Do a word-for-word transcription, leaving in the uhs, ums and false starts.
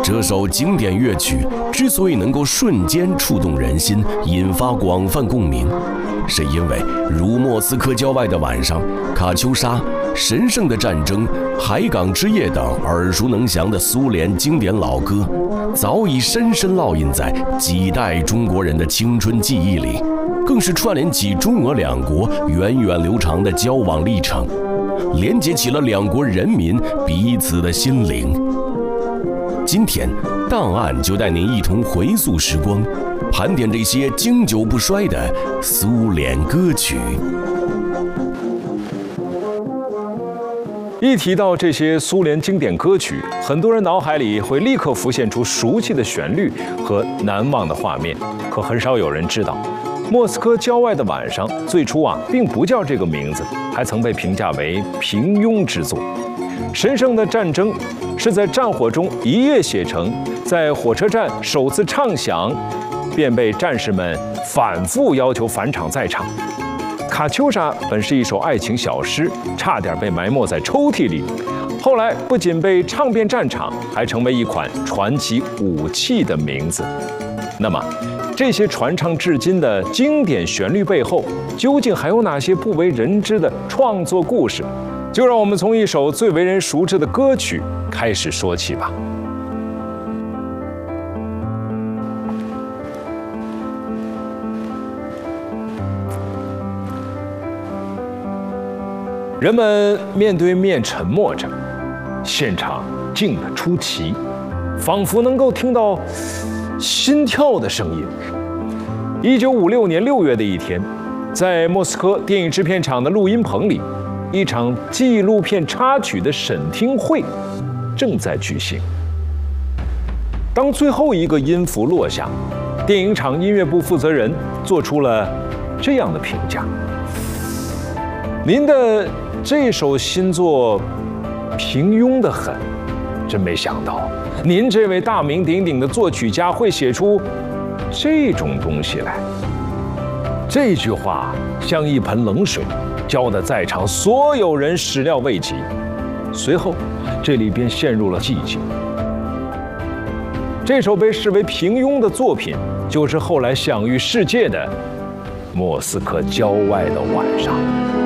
这首经典乐曲之所以能够瞬间触动人心，引发广泛共鸣，是因为如莫斯科郊外的晚上、卡秋莎、神圣的战争、海港之夜等耳熟能详的苏联经典老歌，早已深深烙印在几代中国人的青春记忆里，更是串联起中俄两国源远流长的交往历程，连接起了两国人民彼此的心灵。今天，档案就带您一同回溯时光，盘点这些经久不衰的苏联歌曲。 一提到这些苏联经典歌曲，很多人脑海里会立刻浮现出熟悉的旋律和难忘的画面，可很少有人知道，莫斯科郊外的晚上最初啊并不叫这个名字，还曾被评价为平庸之作。神圣的战争是在战火中一夜写成，在火车站首次唱响，便被战士们反复要求返场再唱。卡秋莎本是一首爱情小诗，差点被埋没在抽屉里，后来不仅被唱遍战场，还成为一款传奇武器的名字。那么这些传唱至今的经典旋律背后，究竟还有哪些不为人知的创作故事？就让我们从一首最为人熟知的歌曲开始说起吧。人们面对面沉默着，现场静得出奇，仿佛能够听到心跳的声音。一九五六年六月的一天，在莫斯科电影制片厂的录音棚里，一场纪录片插曲的审听会正在举行。当最后一个音符落下，电影厂音乐部负责人做出了这样的评价：您的这首新作平庸得很，真没想到您这位大名鼎鼎的作曲家会写出这种东西来。这句话像一盆冷水，浇得在场所有人始料未及。随后，这里便陷入了寂静。这首被视为平庸的作品，就是后来享誉世界的《莫斯科郊外的晚上》。